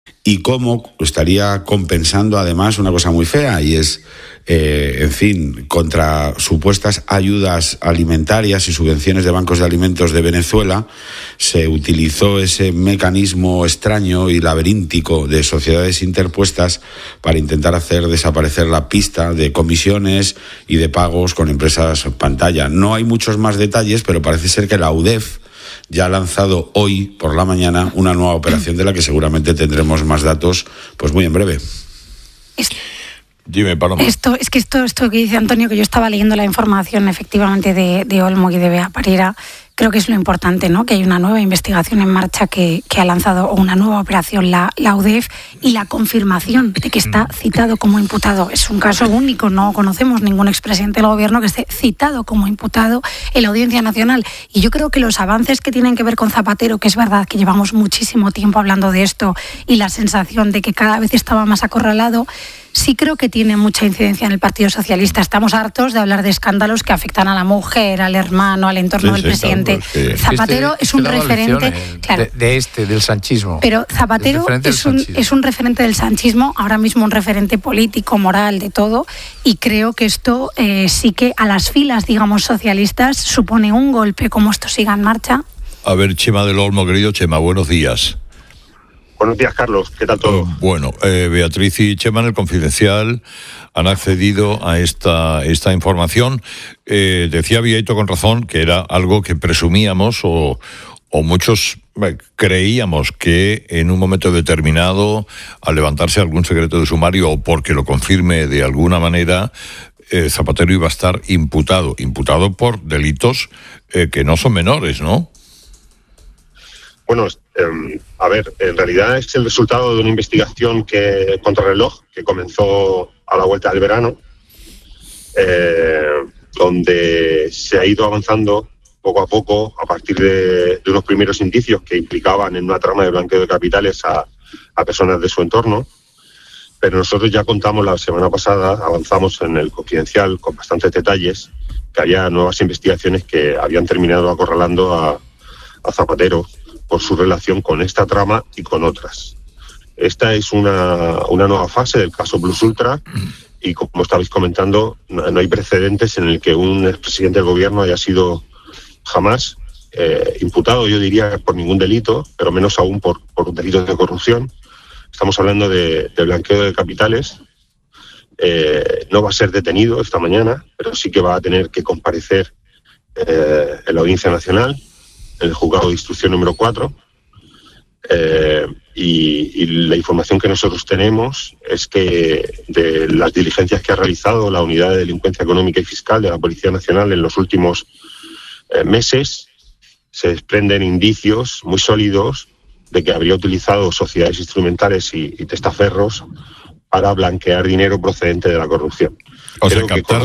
y cómo estaría compensando además una cosa muy fea, y es, contra supuestas ayudas alimentarias y subvenciones de bancos de alimentos de Venezuela, se utilizó ese mecanismo extraño y laberíntico de sociedades interpuestas para intentar hacer desaparecer la pista de comisiones y de pagos con empresas pantalla. No hay muchos más detalles, pero parece ser que la UDEF ya ha lanzado hoy por la mañana una nueva operación de la que seguramente tendremos más datos pues muy en breve. Dime, Paloma. Esto que dice Antonio, que yo estaba leyendo la información efectivamente de Olmo y de Bea Parera, creo que es lo importante, ¿no? Que hay una nueva investigación en marcha que ha lanzado una nueva operación la UDEF, y la confirmación de que está citado como imputado. Es un caso único, no conocemos ningún expresidente del gobierno que esté citado como imputado en la Audiencia Nacional. Y yo creo que los avances que tienen que ver con Zapatero, que es verdad que llevamos muchísimo tiempo hablando de esto y la sensación de que cada vez estaba más acorralado, sí creo que tiene mucha incidencia en el Partido Socialista. Estamos hartos de hablar de escándalos que afectan a la mujer, al hermano, al entorno del presidente. Claro, Zapatero es un referente del sanchismo. Pero Zapatero es un referente del sanchismo, ahora mismo un referente político, moral, de todo, y creo que esto sí que a las filas, digamos, socialistas supone un golpe. Como esto siga en marcha. A ver, Chema del Olmo, querido Chema, buenos días. Buenos días, Carlos. ¿Qué tal todo? Beatriz y Chema en El Confidencial han accedido a esta información. Decía Vieito con razón que era algo que presumíamos o muchos creíamos que en un momento determinado, al levantarse algún secreto de sumario o porque lo confirme de alguna manera, Zapatero iba a estar imputado por delitos que no son menores, ¿no? Bueno, a ver, en realidad es el resultado de una investigación contrarreloj que comenzó a la vuelta del verano, donde se ha ido avanzando poco a poco a partir de unos primeros indicios que implicaban en una trama de blanqueo de capitales a personas de su entorno. Pero nosotros ya contamos la semana pasada, avanzamos en El Confidencial con bastantes detalles, que había nuevas investigaciones que habían terminado acorralando a Zapatero por su relación con esta trama y con otras. Esta es una nueva fase del caso Plus Ultra, y como estabais comentando, no hay precedentes en el que un expresidente del gobierno haya sido jamás imputado, yo diría, por ningún delito, pero menos aún por delitos de corrupción. Estamos hablando de blanqueo de capitales. No va a ser detenido esta mañana, pero sí que va a tener que comparecer en la Audiencia Nacional, en el juzgado de instrucción número 4, y la información que nosotros tenemos es que de las diligencias que ha realizado la Unidad de Delincuencia Económica y Fiscal de la Policía Nacional en los últimos meses, se desprenden indicios muy sólidos de que habría utilizado sociedades instrumentales y testaferros para blanquear dinero procedente de la corrupción. O sea,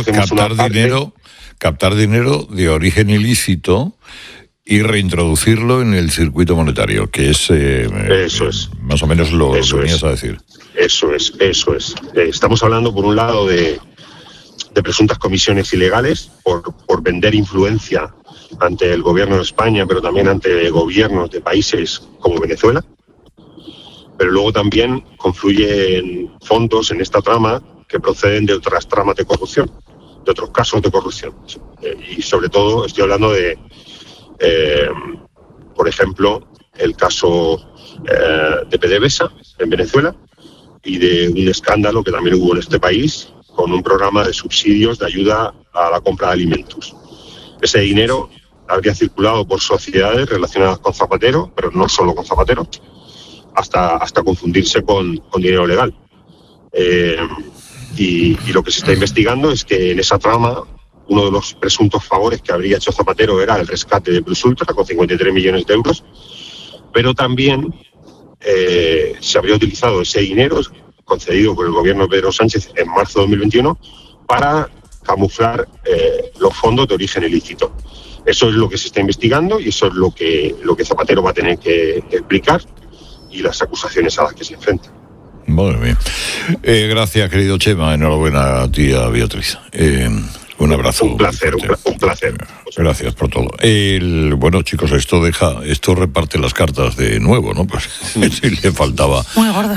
captar dinero de origen ilícito y reintroducirlo en el circuito monetario, que es eso es más o menos lo que venías a decir. Eso es. Estamos hablando, por un lado, de presuntas comisiones ilegales por vender influencia ante el gobierno de España, pero también ante gobiernos de países como Venezuela. Pero luego también confluyen fondos en esta trama que proceden de otras tramas de corrupción, de otros casos de corrupción. Y sobre todo estoy hablando de, por ejemplo, el caso de PDVSA en Venezuela, y de un escándalo que también hubo en este país con un programa de subsidios de ayuda a la compra de alimentos. Ese dinero habría circulado por sociedades relacionadas con Zapatero, pero no solo con Zapatero, hasta confundirse con dinero legal. Y lo que se está investigando es que en esa trama uno de los presuntos favores que habría hecho Zapatero era el rescate de Plus Ultra con 53 millones de euros, pero también se habría utilizado ese dinero concedido por el gobierno de Pedro Sánchez en marzo de 2021 para camuflar los fondos de origen ilícito. Eso es lo que se está investigando y eso es lo que Zapatero va a tener que explicar, y las acusaciones a las que se enfrenta. Muy bien. Gracias, querido Chema. Enhorabuena a ti, a Beatriz. Un abrazo. Un placer, un placer. Gracias por todo. Bueno, chicos, esto reparte las cartas de nuevo, ¿no? Pues sí le faltaba. Muy gordo.